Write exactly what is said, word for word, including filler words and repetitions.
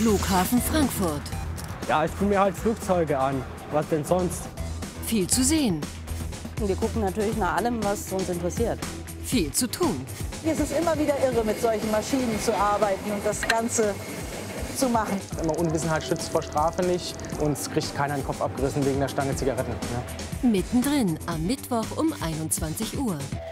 Flughafen Frankfurt. Ja, ich gucke mir halt Flugzeuge an. Was denn sonst? Viel zu sehen. Wir gucken natürlich nach allem, was uns interessiert. Viel zu tun. Es ist immer wieder irre, mit solchen Maschinen zu arbeiten und das Ganze zu machen. Immer Unwissenheit schützt vor Strafe nicht und es kriegt keiner den Kopf abgerissen wegen der Stange Zigaretten. Ja. Mittendrin am Mittwoch um einundzwanzig Uhr.